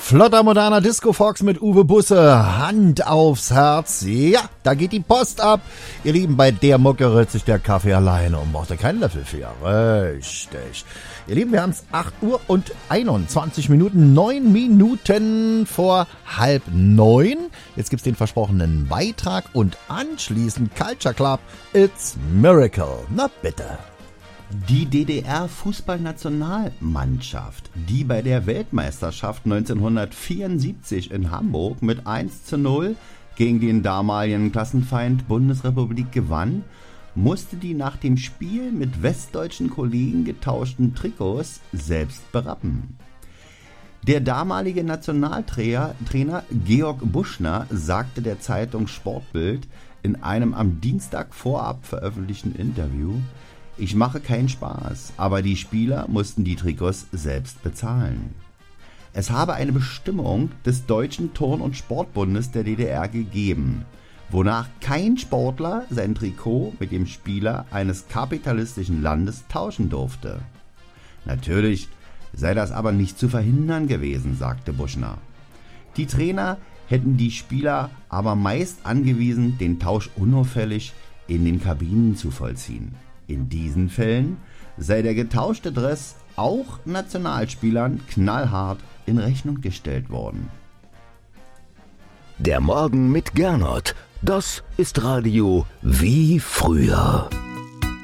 Flotter, moderner Disco-Fox mit Uwe Busse. Hand aufs Herz. Ja, da geht die Post ab. Ihr Lieben, bei der Mucke rührt sich der Kaffee alleine und braucht ihr keinen Löffel für. Richtig. Ihr Lieben, wir haben es 8 Uhr und 21 Minuten, 9 Minuten vor 8:30. Jetzt gibt's den versprochenen Beitrag und anschließend Culture Club. It's Miracle. Na bitte. Die DDR-Fußballnationalmannschaft, die bei der Weltmeisterschaft 1974 in Hamburg mit 1:0 gegen den damaligen Klassenfeind Bundesrepublik gewann, musste die nach dem Spiel mit westdeutschen Kollegen getauschten Trikots selbst berappen. Der damalige Nationaltrainer Georg Buschner sagte der Zeitung Sportbild in einem am Dienstag vorab veröffentlichten Interview: Ich mache keinen Spaß, aber die Spieler mussten die Trikots selbst bezahlen. Es habe eine Bestimmung des Deutschen Turn- und Sportbundes der DDR gegeben, wonach kein Sportler sein Trikot mit dem Spieler eines kapitalistischen Landes tauschen durfte. Natürlich sei das aber nicht zu verhindern gewesen, sagte Buschner. Die Trainer hätten die Spieler aber meist angewiesen, den Tausch unauffällig in den Kabinen zu vollziehen. In diesen Fällen sei der getauschte Dress auch Nationalspielern knallhart in Rechnung gestellt worden. Der Morgen mit Gernot, das ist Radio wie früher.